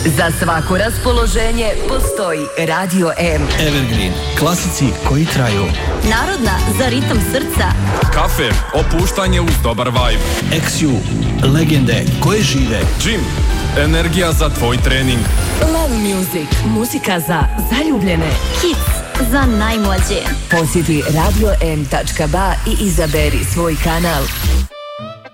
Za svako raspoloženje postoji Radio M. Evergreen, klasici koji traju. Narodna za ritam srca. Kafe, opuštanje uz dobar vibe. XU, legende koje žive. Gym, energija za tvoj trening. Love Music, muzika za zaljubljene. Kids, za najmlađe. Posjeti radio.m.ba i izaberi svoj kanal.